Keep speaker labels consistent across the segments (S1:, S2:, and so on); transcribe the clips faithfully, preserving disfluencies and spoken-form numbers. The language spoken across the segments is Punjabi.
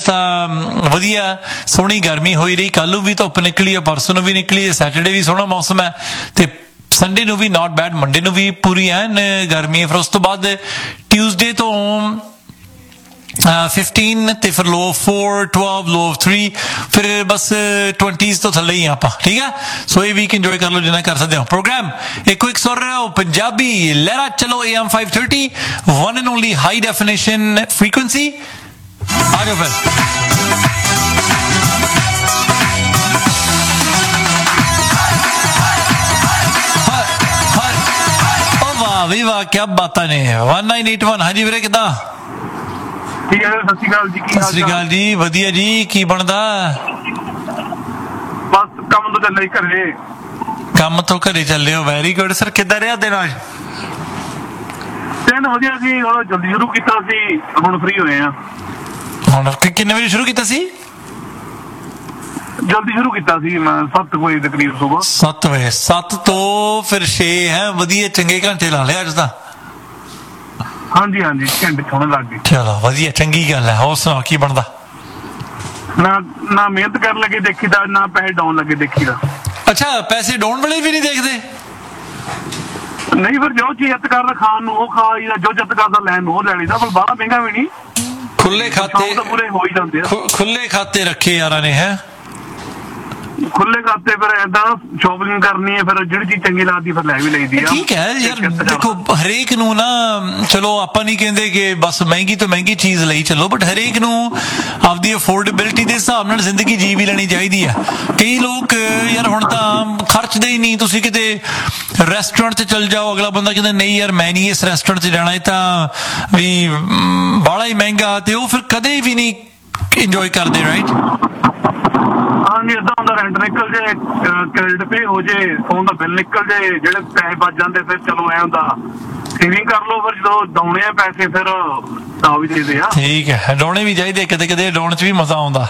S1: ਤਾਂ ਵਧੀਆ ਸੋਹਣੀ ਗਰਮੀ ਹੋਈ ਰਹੀ, ਕੱਲ ਨੂੰ ਵੀ ਧੁੱਪ ਨਿਕਲੀ ਆ, ਪਰਸੋਂ ਨੂੰ ਵੀ ਨਿਕਲੀ ਹੈ, ਸੈਟਰਡੇ ਵੀ ਸੋਹਣਾ ਮੌਸਮ ਹੈ ਤੇ ਸੰਡੇ ਨੂੰ ਵੀ ਨਾਟ ਬੈਡ, ਮੰਡੇ ਨੂੰ ਵੀ ਪੂਰੀ ਐਨ ਗਰਮੀ ਹੈ। ਫਿਰ ਉਸ ਤੋਂ ਬਾਅਦ ਟਿਊਜ਼ਡੇ ਤੋਂ ਫਿਫਟੀਨ ਤੇ ਫਿਰ ਲੋ ਫੋਰ, ਟਵੈਲਵ, ਲੋ ਥ੍ਰੀ, ਫਿਰ ਬਸ ਟਵੈਂਟੀਜ਼ ਤੋਂ ਥੱਲੇ ਹੀ ਆ ਆਪਾਂ, ਠੀਕ ਹੈ। ਸੋ ਇਹ ਵੀਕ ਇੰਜੋਏ ਕਰ ਲਓ ਜਿੰਨਾ ਕਰ ਸਕਦੇ ਹੋ। ਪ੍ਰੋਗਰਾਮ ਇੱਕੋ ਇੱਕ ਸੁਣ ਰਹੇ ਹੋ ਪੰਜਾਬੀ ਲਹਿਰਾ ਚਲੋ A M five thirty, one and only high definition frequency। ਆ ਜਾਓ ਫਿਰ। ਵਾਹ ਵੀ ਵਾਹ, ਕਿਆ ਬਾਤਾਂ ਨੇ। one nine eight one, ਹਾਂਜੀ ਵੀਰੇ ਕਿੱਦਾਂ?
S2: ਠੀਕ ਹੈ, ਸਤਿ ਸ਼੍ਰੀ ਅਕਾਲ ਜੀ। ਕੀ
S1: ਸਤਿ ਸ਼੍ਰੀ ਅਕਾਲ ਜੀ, ਵਧੀਆ ਜੀ। ਕੀ ਬਣਦਾ?
S2: ਬਸ ਕੰਮ ਤੋਂ ਚੱਲੇ ਘਰੇ।
S1: ਕੰਮ ਤੋਂ ਘਰੇ ਚੱਲੇ ਹੋ, ਵੈਰੀ ਗੁੱਡ ਸਰ। ਕਿੱਦਾਂ ਰਿਹਾ ਦਿਨ ਅੱਜ?
S2: ਦਿਨ ਵਧੀਆ ਸੀ, ਹੁਣ ਜਲਦੀ ਸ਼ੁਰੂ ਕੀਤਾ ਸੀ, ਹੁਣ ਫ੍ਰੀ ਹੋਏ ਆ।
S1: ਹੁਣ ਕਿੰਨੇ ਵਜੇ ਸ਼ੁਰੂ ਕੀਤਾ ਸੀ?
S2: ਜਲਦੀ ਸ਼ੁਰੂ ਕੀਤਾ ਸੀ ਮੈਂ ਸੱਤ ਵਜੇ ਦੇ ਕਰੀਬ ਸੁਬਾਹ।
S1: ਸੱਤ ਵਜੇ, ਸੱਤ ਤੋਂ ਫਿਰ ਛੇ ਹੈ, ਵਧੀਆ ਚੰਗੇ ਘੰਟੇ ਲਾ ਲਿਆ ਅੱਜ ਤਾਂ।
S2: ਹਾਂਜੀ ਹਾਂਜੀ, ਘੰਟੇ ਸੋਹਣੇ ਲੱਗ ਗਏ।
S1: ਚਲੋ ਵਧੀਆ, ਚੰਗੀ ਗੱਲ ਹੈ। ਹੋਰ ਸੁਣਾਓ ਕੀ ਬਣਦਾ?
S2: ਨਾ ਨਾ ਮਿਹਨਤ ਕਰਨ ਲੱਗੇ ਦੇਖੀਦਾ, ਨਾ ਪੈਸੇ ਡਾਉਣ ਲੱਗੇ ਦੇਖੀਦਾ।
S1: ਅੱਛਾ, ਪੈਸੇ ਡਾਉਣ ਵਾਲੇ ਵੀ ਨਹੀਂ ਦੇਖਦੇ?
S2: ਨਹੀਂ, ਫਿਰ ਜੋ ਚੀਜ਼ ਜਿੱਤ ਕਰਦਾ ਖਾਣ ਨੂੰ ਉਹ ਖਾ ਲਈਦਾ, ਜੋ ਜਿੱਤ ਕਰਦਾ ਲੈਣ ਨੂੰ ਉਹ ਲੈ ਲਈਦਾ, ਪਰ ਬਾਹਲਾ ਮਹਿੰਗਾ ਵੀ ਨਹੀਂ।
S1: ਖੁੱਲੇ ਖਾਤੇ
S2: ਤਾਂ ਪੂਰੇ ਹੋ ਹੀ ਜਾਂਦੇ ਆ।
S1: ਖੁੱਲੇ ਖਾਤੇ ਰੱਖੇ ਯਾਰਾਂ ਨੇ, ਹੈ
S2: ਖੁੱਲੇ ਖਾਤੇ। ਫਿਰ ਏਦਾਂ ਸ਼ੋਪਿੰਗ ਕਰਨੀ ਹੈ, ਫਿਰ ਜਿਹੜੀ ਚੀਜ਼ ਚੰਗੀ ਲੱਗਦੀ ਫਿਰ ਲੈ ਵੀ ਲਈਦੀ ਆ।
S1: ਠੀਕ ਹੈ ਯਾਰ, ਦੇਖੋ ਹਰੇਕ ਨੂੰ ਨਾ, ਚਲੋ ਆਪਾਂ ਨਹੀਂ ਕਹਿੰਦੇ ਕਿ ਬਸ ਮਹਿੰਗੀ ਤੋਂ ਮਹਿੰਗੀ ਚੀਜ਼ ਲਈ ਚੱਲੋ, ਬਟ ਹਰੇਕ ਨੂੰ ਆਪਦੀ ਅਫੋਰਡੇਬਿਲਿਟੀ ਦੇ ਹਿਸਾਬ ਨਾਲ ਜ਼ਿੰਦਗੀ ਜੀ ਵੀ ਲੈਣੀ ਚਾਹੀਦੀ ਆ। ਕਈ ਲੋਕ ਯਾਰ ਹੁਣ ਤਾਂ ਖਰਚਦੇ ਹੀ ਨਹੀਂ। ਤੁਸੀਂ ਕਿਤੇ ਰੈਸਟੋਰੈਂਟ 'ਚ ਚੱਲ ਜਾਓ, ਅਗਲਾ ਬੰਦਾ ਕਹਿੰਦਾ ਨਹੀਂ ਯਾਰ ਮੈਂ ਨਹੀਂ ਇਸ ਰੈਸਟੋਰੈਂਟ 'ਚ ਜਾਣਾ, ਇਹ ਤਾਂ ਵੀ ਬਾਹਲਾ ਹੀ ਮਹਿੰਗਾ, ਤੇ ਉਹ ਫਿਰ ਕਦੇ ਵੀ ਨਹੀਂ ਇੰਜੋਏ ਕਰਦੇ, ਰਾਈਟ?
S2: ਹਾਂਜੀ, ਏਦਾਂ ਹੁੰਦਾ। ਰੈਂਟ ਨਿਕਲ ਜੇ, ਕ੍ਰੈਡਿਟ ਪੇ ਹੋ ਜੇ, ਫੋਨ ਦਾ ਬਿੱਲ ਨਿਕਲ ਜੇ, ਜਿਹੜੇ ਪੈਸੇ ਬਚ ਜਾਂਦੇ ਫਿਰ ਚਲੋ ਐ ਹੁੰਦਾ ਸੇਵਿੰਗ ਕਰ ਲਓ, ਫਿਰ ਜਦੋਂ ਡਾਉਣੇ ਆ ਪੈਸੇ ਫਿਰ ਤਾਂ ਵੀ ਦੇਦੇ ਆ। ਠੀਕ ਹੈ, ਡਾਉਣੇ ਵੀ ਚਾਹੀਦੇ, ਕਿਤੇ ਕਿਤੇ ਡਾਉਣ 'ਚ ਵੀ ਮਜ਼ਾ ਆਉਂਦਾ।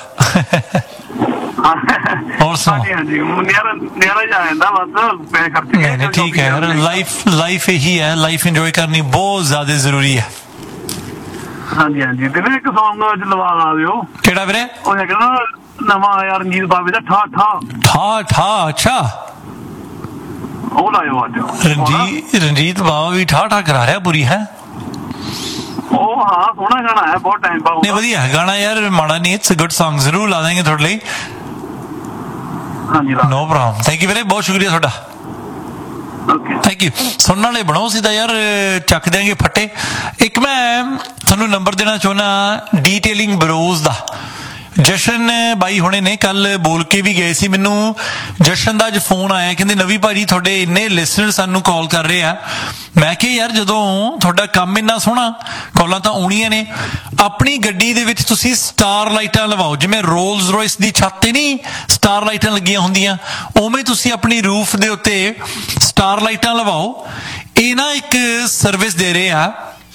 S2: ਹੋਰ ਸੁਣਾਓ? ਹਾਂਜੀ ਹਾਂਜੀ, ਨਿਆਰਾ ਨਿਆਰਾ ਜਾ ਜਾਂਦਾ ਬਸ ਪੈਸੇ ਖਰਚ ਕੇ। ਨਹੀਂ ਠੀਕ ਹੈ ਯਾਰ, ਲਾਈਫ ਲਾਈਫ ਇਹੀ ਹੈ, ਲਾਈਫ ਇੰਜੋਏ ਕਰਨੀ ਬਹੁਤ ਜ਼ਿਆਦਾ ਜ਼ਰੂਰੀ ਹੈ। ਹਾਂਜੀ ਹਾਂਜੀ, ਤੇ ਇੱਕ ਸੌਂਗ ਲਵਾ ਲਾ ਦਿਓ। ਕਿਹੜਾ ਵੀਰੇ? ਉਹ ਹੈਗਾ ਨਾ ਨਵਾਂ ਆਇਆ ਰਣਜੀਤ ਬਾਵੇ ਦਾ, ਠਾ ਠਾ ਠਾ ਠਾ। ਅੱਛਾ, ਉਹ ਲਾਇਓ ਅੱਜ। ਰਣਜੀਤ ਰਣਜੀਤ ਬਾਵਾ ਵੀ ਠਾ ਠਾ ਕਰਾ ਰਿਹਾ ਪੂਰੀ, ਹੈ ਉਹ? ਹਾਂ, ਸੋਹਣਾ ਗਾਣਾ ਹੈ, ਬਹੁਤ ਟਾਈਮ ਬਾਅਦ। ਨਹੀਂ ਵਧੀਆ ਗਾਣਾ ਯਾਰ, ਮਾੜਾ ਨਹੀਂ, ਇਟਸ ਅ ਗੁੱਡ ਸੌਂਗ। ਜ਼ਰੂਰ ਲਾ ਦੇਂਗੇ ਤੁਹਾਡੇ ਲਈ। ਹਾਂਜੀ, ਨੋ ਪ੍ਰੋਬਲਮ। ਥੈਂਕ ਯੂ ਵੀਰੇ, ਬਹੁਤ ਸ਼ੁਕਰੀਆ ਤੁਹਾਡਾ। Thank you. ਸੁਣਨ ਵਾਲੇ ਬਣਾਓ ਸਿੱਧਾ ਯਾਰ, ਚੱਕ ਦਿਆਂਗੇ ਫੱਟੇ। ਇੱਕ ਮੈਂ ਤੁਹਾਨੂੰ ਨੰਬਰ ਦੇਣਾ ਚਾਹੁੰਦਾ ਡੀਟੇਲਿੰਗ ਬਰੋਜ਼ ਦਾ। ਜਸ਼ਨ ਬਾਈ ਹੁਣੇ ਨੇ ਕੱਲ ਬੋਲ ਕੇ ਵੀ ਗਏ ਸੀ ਮੈਨੂੰ। ਜਸ਼ਨ ਦਾ ਅੱਜ ਫੋਨ ਆਇਆ, ਕਹਿੰਦੇ ਨਵੀ ਭਾਜੀ ਤੁਹਾਡੇ ਇੰਨੇ ਲਿਸਨਰ ਸਾਨੂੰ ਕਾਲ ਕਰ ਰਹੇ ਆ। ਮੈਂ ਕਿਹਾ ਯਾਰ ਜਦੋਂ ਤੁਹਾਡਾ ਕੰਮ ਇੰਨਾ ਸੋਹਣਾ, ਕਾਲਾਂ ਤਾਂ ਆਉਣੀਆਂ ਨੇ। ਆਪਣੀ ਗੱਡੀ ਦੇ ਵਿੱਚ ਤੁਸੀਂ ਸਟਾਰ ਲਾਈਟਾਂ ਲਵਾਓ, ਜਿਵੇਂ ਰੋਲਸ ਰੋਇਸ ਦੀ ਛੱਤ ਤੇ ਨਹੀਂ ਸਟਾਰ ਲਾਈਟਾਂ ਲੱਗੀਆਂ ਹੁੰਦੀਆਂ, ਉਵੇਂ ਤੁਸੀਂ ਆਪਣੀ ਰੂਫ ਦੇ ਉੱਤੇ ਸਟਾਰ ਲਾਈਟਾਂ ਲਵਾਓ। ਇਹ ਨਾ ਇੱਕ ਸਰਵਿਸ ਦੇ ਰਹੇ ਆ।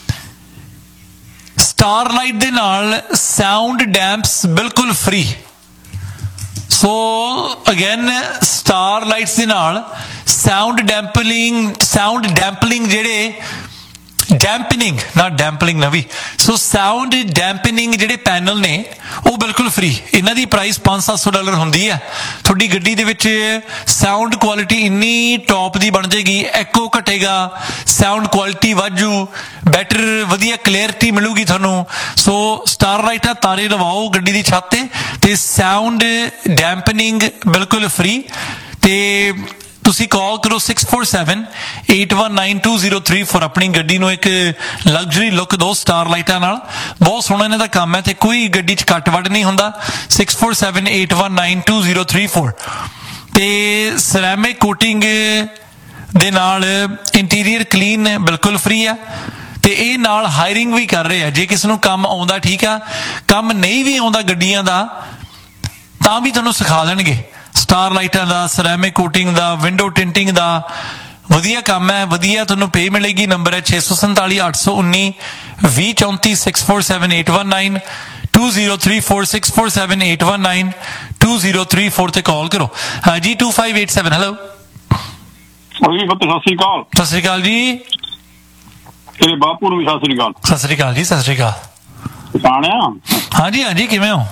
S2: ਸਟਾਰਲਾਈਟ ਦੇ ਨਾਲ ਸਾਊਂਡ ਡੈਂਪਸ ਬਿਲਕੁਲ ਫ੍ਰੀ। ਸੋ ਅਗੇਨ ਸਟਾਰਲਾਈਟਸ ਦੇ ਨਾਲ ਸਾਊਂਡ ਡੈਂਪਲਿੰਗ ਸਾਊਂਡ ਡੈਂਪਲਿੰਗ ਜਿਹੜੇ ਡੈਂਪਨਿੰਗ ਨਾ ਡੈਂਪਲਿੰਗ ਨਾ ਵੀ ਸੋ ਸਾਊਂਡ ਡੈਂਪਨਿੰਗ ਜਿਹੜੇ ਪੈਨਲ ਨੇ ਉਹ ਬਿਲਕੁਲ ਫ੍ਰੀ। ਇਹਨਾਂ ਦੀ ਪ੍ਰਾਈਸ ਪੰਜ ਸੱਤ ਸੌ ਡਾਲਰ ਹੁੰਦੀ ਹੈ। ਤੁਹਾਡੀ ਗੱਡੀ ਦੇ ਵਿੱਚ ਸਾਊਂਡ ਕੁਆਲਿਟੀ ਇੰਨੀ ਟੌਪ ਦੀ ਬਣ ਜਾਏਗੀ, ਐਕੋ ਘਟੇਗਾ, ਸਾਊਂਡ ਕੁਆਲਿਟੀ ਵਾਜੂ, ਬੈਟਰ ਵਧੀਆ ਕਲੀਅਰਟੀ ਮਿਲੂਗੀ ਤੁਹਾਨੂੰ। ਸੋ ਸਟਾਰ ਲਾਈਟਾਂ ਤਾਰੇ ਲਵਾਓ ਗੱਡੀ ਦੀ ਛੱਤ ਤੇ, ਤੇ ਸਾਊਂਡ ਡੈਂਪਨਿੰਗ ਬਿਲਕੁਲ ਫ੍ਰੀ। ਤੇ ਤੁਸੀਂ ਕਾਲ ਕਰੋ six four seven eight one nine two zero three four. ਆਪਣੀ ਗੱਡੀ ਨੂੰ ਇੱਕ ਲਗਜ਼ਰੀ ਲੁੱਕ ਦਿਓ ਸਟਾਰ ਲਾਈਟਾਂ ਨਾਲ। ਬਹੁਤ ਸੋਹਣਾ ਇਹਨਾਂ ਦਾ ਕੰਮ ਹੈ ਤੇ ਕੋਈ ਗੱਡੀ 'ਚ ਕੱਟ ਵੱਢ ਨਹੀਂ ਹੁੰਦਾ। Six four seven eight one nine two zero three four. ਤੇ ਸਰੈਮਿਕ ਕੋਟਿੰਗ ਦੇ ਨਾਲ ਇੰਟੀਰੀਅਰ ਕਲੀਨ ਬਿਲਕੁਲ ਫ੍ਰੀ ਆ। ਤੇ ਇਹ ਨਾਲ ਹਾਇਰਿੰਗ ਵੀ ਕਰ ਰਹੇ ਆ। ਜੇ ਕਿਸੇ ਨੂੰ ਕੰਮ ਆਉਂਦਾ ਠੀਕ ਆ, ਕੰਮ ਨਹੀਂ ਵੀ ਆਉਂਦਾ ਗੱਡੀਆਂ ਦਾ ਤਾਂ ਵੀ ਤੁਹਾਨੂੰ ਸਿਖਾ ਦੇਣਗੇ। ਸਟਾਰ ਲਾਈਟਾਂ ਦਾ, ਸਰੈਮਿਕ ਕੋਟਿੰਗ ਦਾ, ਵਿੰਡੋ ਟਿੰਟਿੰਗ ਦਾ ਵਧੀਆ ਕੰਮ ਹੈ। ਵਧੀਆ ਤੁਹਾਨੂੰ ਪੇ ਮਿਲੇਗੀ। ਨੰਬਰ ਹੈ ਛੇ ਸੌ ਸੰਤਾਲੀ ਅੱਠ ਸੌ ਉੱਨੀ ਵੀਹ ਚੌਂਤੀ six four seven eight one nine two zero three four six four seven eight one nine two zero three four ਤੇ ਕਾਲ ਕਰੋ। ਹਾਂਜੀ to five eight seven. Hello
S3: ਸਤਿ ਸ਼੍ਰੀ ਅਕਾਲ।
S1: ਸਤਿ ਸ਼੍ਰੀ ਅਕਾਲ ਜੀ।
S3: ਤੇਰੇ ਬਾਪੂ ਨੂੰ ਵੀ ਸਤਿ ਸ਼੍ਰੀ ਅਕਾਲ।
S1: ਸਤਿ ਸ਼੍ਰੀ ਅਕਾਲ ਜੀ। ਸਤਿ ਸ਼੍ਰੀ ਅਕਾਲ।
S3: ਪਛਾਣਿਆ?
S1: ਹਾਂਜੀ ਹਾਂਜੀ, ਕਿਵੇਂ ਹੋ?